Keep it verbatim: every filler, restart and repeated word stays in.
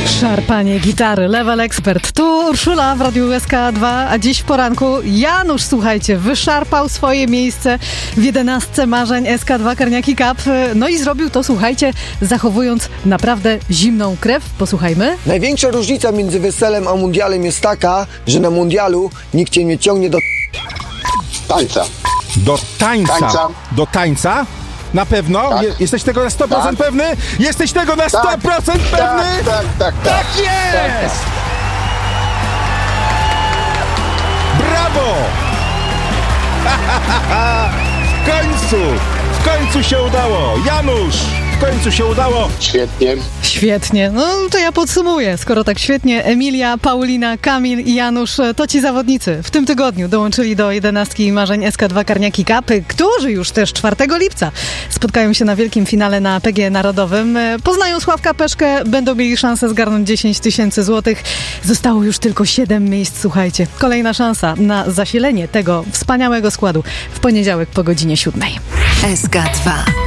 Szarpanie gitary, Level Expert. Tu Urszula w Radiu S K dwa, a dziś w poranku Janusz, słuchajcie, wyszarpał swoje miejsce w jedenastce marzeń S K dwa Karniaki Cup. No i zrobił to, słuchajcie, zachowując naprawdę zimną krew. Posłuchajmy. Największa różnica między weselem a mundialem jest taka, że na mundialu nikt cię nie ciągnie do tańca. Do tańca. Tańca. Do tańca? Na pewno? Tak. Je, jesteś tego na sto procent Tak. pewny? Jesteś tego na sto procent Tak, pewny? tak, tak, tak. Tak jest! Brawo! W końcu! W końcu się udało! Janusz! W końcu się udało! Świetnie. Świetnie. No to ja podsumuję. Skoro tak świetnie, Emilia, Paulina, Kamil i Janusz, to ci zawodnicy w tym tygodniu dołączyli do jedenastki marzeń S K dwa Karniaki Cup, którzy już też czwartego lipca spotkają się na wielkim finale na P G Narodowym. Poznają Sławka Peszkę, będą mieli szansę zgarnąć dziesięć tysięcy złotych. Zostało już tylko siedem miejsc, słuchajcie. Kolejna szansa na zasilenie tego wspaniałego składu w poniedziałek po godzinie siódmej. S K dwa.